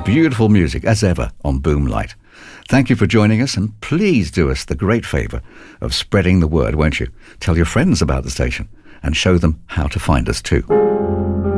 beautiful music as ever on Boomlight. Thank you for joining us, and please do us the great favour of spreading the word, won't you? Tell your friends about the station and show them how to find us too.